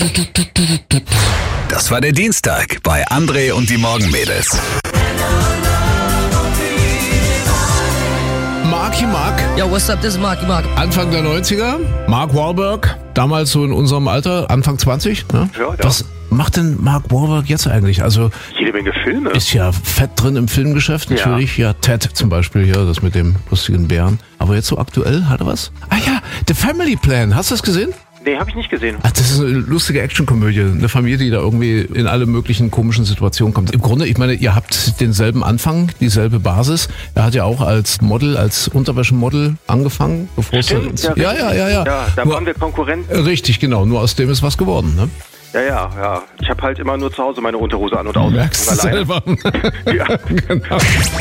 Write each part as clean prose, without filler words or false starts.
Das war der Dienstag bei André und die Morgenmädels. Marky Mark. Yo, what's up, this is Marky Mark. Anfang der 90er. Mark Wahlberg. Damals so in unserem Alter, Anfang 20. Ne? Ja. Was macht denn Mark Wahlberg jetzt eigentlich? Also Jede Menge Filme. ist ja fett drin im Filmgeschäft natürlich. Ja, Ted zum Beispiel hier, das mit dem lustigen Bären. Aber jetzt so aktuell, hat er was? Ah ja, The Family Plan. Hast du das gesehen? Nee, habe ich nicht gesehen. Ach, das ist eine lustige Actionkomödie. Eine Familie, die da irgendwie in alle möglichen komischen Situationen kommt. Im Grunde, ich meine, ihr habt denselben Anfang, dieselbe Basis. Er hat ja auch als Model, als Unterwäschemodel angefangen. Bevor Stimmt, es ja. Ja, da waren wir Konkurrenten. Richtig, genau. Nur aus dem ist was geworden, ne? Ja. Ich habe halt immer nur zu Hause meine Unterhose an und aus. Merkst du selber. Ja. Genau.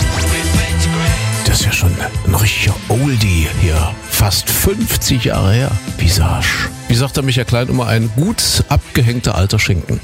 Das ist ja schon ein richtiger Oldie hier. Fast 50 Jahre her. Visage. Wie sagt der Michael Klein immer, ein gut abgehängter alter Schinken.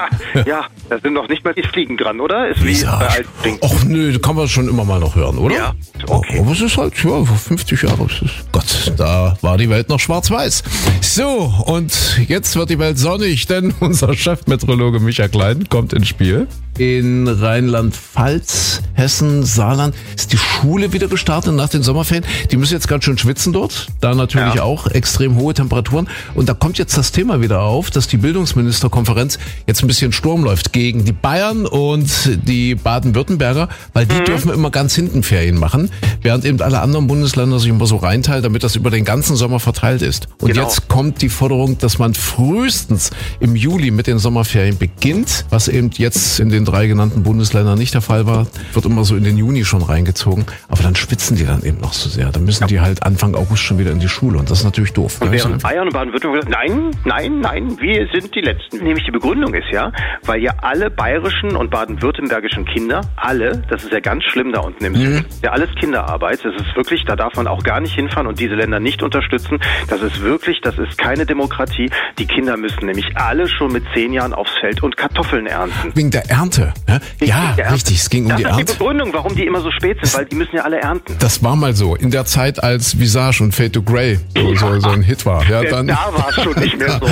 Ja, da sind noch nicht mal die Fliegen dran, oder? Ist wie bei Visage. alten Dingen. Och nö, das kann man schon immer mal noch hören, oder? Ja, okay. Aber es ist halt, ja, 50 Jahre. Gott, da war die Welt noch schwarz-weiß. So, und jetzt wird die Welt sonnig, denn unser Chefmeteorologe Michael Klein kommt ins Spiel. In Rheinland-Pfalz, Hessen, Saarland ist die Schule wieder gestartet nach den Sommerferien. Die müssen jetzt ganz schön schwitzen dort. Da natürlich auch extrem hohe Temperaturen. Und da kommt jetzt das Thema wieder auf, dass die Bildungsministerkonferenz jetzt ein bisschen Sturm läuft gegen die Bayern und die Baden-Württemberger, weil die dürfen immer ganz hinten Ferien machen, während eben alle anderen Bundesländer sich immer so reinteilen, damit das über den ganzen Sommer verteilt ist. Und Genau. jetzt kommt die Forderung, dass man frühestens im Juli mit den Sommerferien beginnt, was eben jetzt in den 3 genannten Bundesländern nicht der Fall war, wird immer so in den Juni schon reingezogen. Aber dann schwitzen die dann eben noch so sehr. Dann müssen die halt Anfang August schon wieder in die Schule und das ist natürlich doof. Und während Bayern und Baden-Württemberg gesagt, nein, wir sind die Letzten. Nämlich die Begründung ist ja, weil ja alle bayerischen und baden-württembergischen Kinder, alle, das ist ja ganz schlimm da unten im Süden, ja alles Kinderarbeit, das ist wirklich, da darf man auch gar nicht hinfahren und diese Länder nicht unterstützen. Das ist wirklich, das ist keine Demokratie. Die Kinder müssen nämlich alle schon mit 10 Jahren aufs Feld und Kartoffeln ernten. Wegen der Ernte. Ja, Wegen der Ernte. richtig, es ging um Das die ist Ernte. die Begründung, warum die immer so spät sind, weil die müssen ja alle ernten. Das war mal so. In der Zeit, als Visage und Fade to Grey so ein Hit war. Ja, dann Da war es schon nicht mehr so.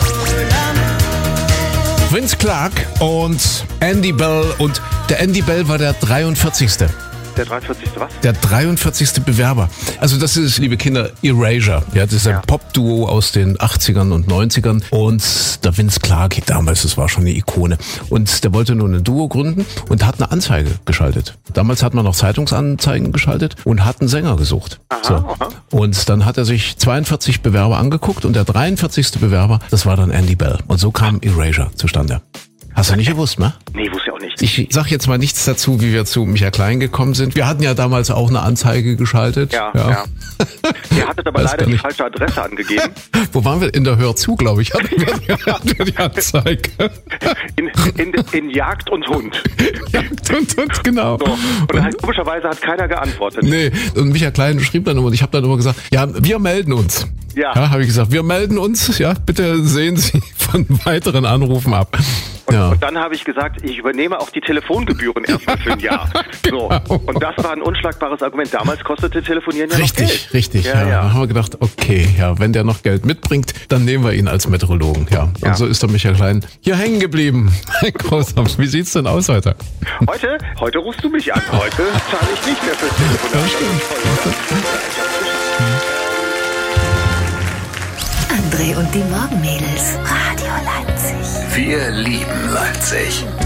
Vince Clarke und Andy Bell. Und der Andy Bell war der 43. Der 43. was? Der 43. Bewerber. Also das ist, liebe Kinder, Erasure. Ja, das ist ein Pop-Duo aus den 80ern und 90ern. Und der Vince Clarke, damals, das war schon eine Ikone. Und der wollte nun ein Duo gründen und hat eine Anzeige geschaltet. Damals hat man noch Zeitungsanzeigen geschaltet und hat einen Sänger gesucht. Aha. Und dann hat er sich 42 Bewerber angeguckt und der 43. Bewerber, das war dann Andy Bell. Und so kam Erasure zustande. Hast du nicht gewusst, ne? Nee, wusste ich auch nicht. Ich sag jetzt mal nichts dazu, wie wir zu Michael Klein gekommen sind. Wir hatten ja damals auch eine Anzeige geschaltet. Ja. Ihr hattet aber Weiß leider gar die nicht. falsche Adresse angegeben. Wo waren wir? In der Hör zu, glaube ich, hatten wir die Anzeige. In Jagd und Hund. und genau. So. Und halt, komischerweise hat keiner geantwortet. Nee, und Michael Klein schrieb dann immer, und ich habe dann immer gesagt, ja, wir melden uns. Ja. Habe ich gesagt, wir melden uns, ja, bitte sehen Sie von weiteren Anrufen ab. Und dann habe ich gesagt, ich übernehme auch die Telefongebühren erstmal für ein Jahr. So. Und das war ein unschlagbares Argument. Damals kostete Telefonieren ja noch Geld. Richtig. Ja. Dann haben wir gedacht, okay, ja, wenn der noch Geld mitbringt, dann nehmen wir ihn als Meteorologen. Ja. Und so ist der Michael Klein hier hängen geblieben. Großartig. Wie sieht's denn aus heute? Heute rufst du mich an. Heute zahle ich nicht mehr fürs Telefonat. André und die Morgenmädels. Radio Leipzig. Wir lieben Leipzig.